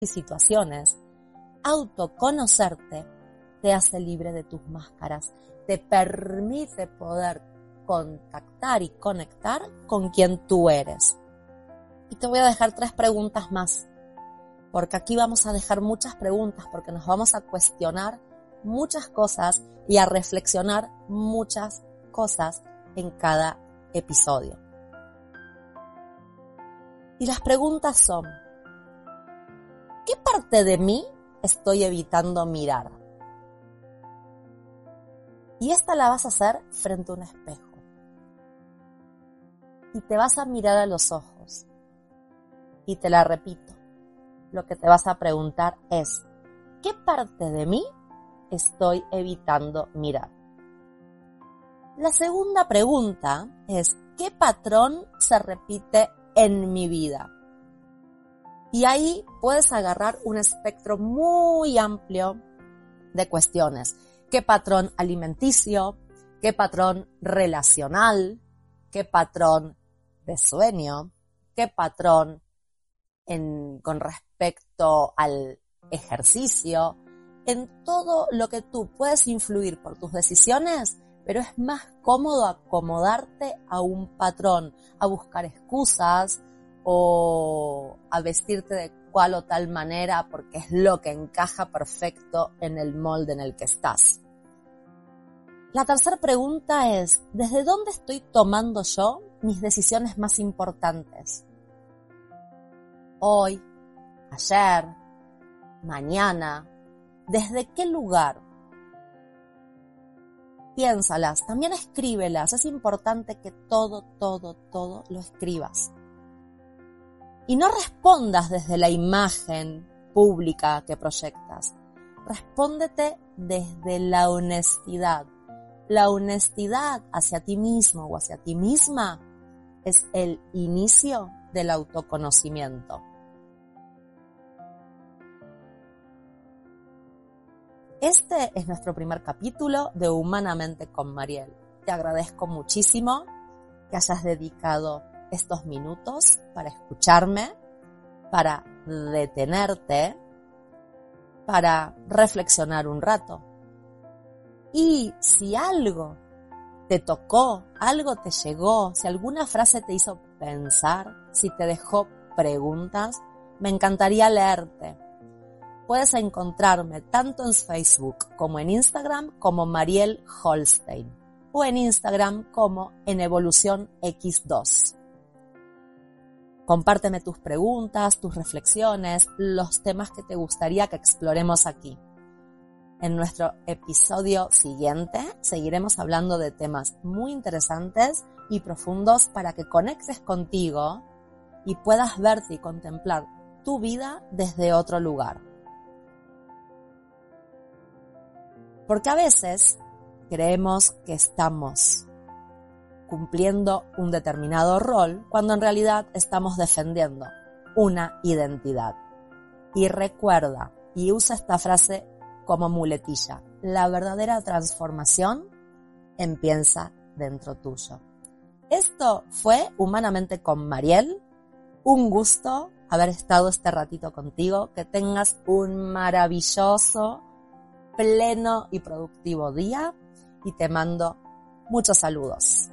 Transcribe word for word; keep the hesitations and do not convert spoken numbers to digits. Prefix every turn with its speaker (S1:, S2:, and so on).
S1: y situaciones, autoconocerte te hace libre de tus máscaras, te permite poder contactar y conectar con quien tú eres. Y te voy a dejar tres preguntas más, porque aquí vamos a dejar muchas preguntas, porque nos vamos a cuestionar muchas cosas y a reflexionar muchas cosas en cada episodio. Y las preguntas son: ¿qué parte de mí estoy evitando mirar? Y esta la vas a hacer frente a un espejo. Y te vas a mirar a los ojos. Y te la repito. Lo que te vas a preguntar es: ¿qué parte de mí estoy evitando mirar? La segunda pregunta es: ¿qué patrón se repite en mi vida? Y ahí puedes agarrar un espectro muy amplio de cuestiones. ¿Qué patrón alimenticio? ¿Qué patrón relacional? ¿Qué patrón de sueño? ¿Qué patrón en, con respecto al ejercicio? En todo lo que tú puedes influir por tus decisiones, pero es más cómodo acomodarte a un patrón, a buscar excusas o a vestirte de cual o tal manera porque es lo que encaja perfecto en el molde en el que estás. La tercera pregunta es: ¿desde dónde estoy tomando yo mis decisiones más importantes? Hoy, ayer, mañana, ¿desde qué lugar? Piénsalas, también escríbelas, es importante que todo, todo, todo lo escribas. Y no respondas desde la imagen pública que proyectas, respóndete desde la honestidad. La honestidad hacia ti mismo o hacia ti misma es el inicio del autoconocimiento. Este es nuestro primer capítulo de Humanamente con Mariel. Te agradezco muchísimo que hayas dedicado estos minutos para escucharme, para detenerte, para reflexionar un rato. Y si algo te tocó, algo te llegó, si alguna frase te hizo pensar, si te dejó preguntas, me encantaría leerte. Puedes encontrarme tanto en Facebook como en Instagram como Mariel Holstein o en Instagram como en Evolución equis dos. Compárteme tus preguntas, tus reflexiones, los temas que te gustaría que exploremos aquí. En nuestro episodio siguiente seguiremos hablando de temas muy interesantes y profundos para que conectes contigo y puedas verte y contemplar tu vida desde otro lugar. Porque a veces creemos que estamos cumpliendo un determinado rol cuando en realidad estamos defendiendo una identidad. Y recuerda, y usa esta frase como muletilla: la verdadera transformación empieza dentro tuyo. Esto fue Humanamente con Mariel. Un gusto haber estado este ratito contigo. Que tengas un maravilloso, pleno y productivo día y te mando muchos saludos.